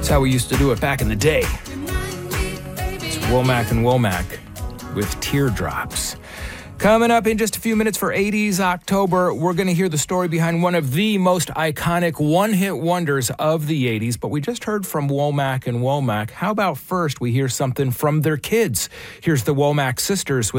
That's how we used to do it back in the day. It's Womack and Womack with Teardrops. Coming up in just a few minutes for 80s October, we're going to hear the story behind one of the most iconic one-hit wonders of the 80s. But we just heard from Womack and Womack. How about first we hear something from their kids? Here's the Womack sisters with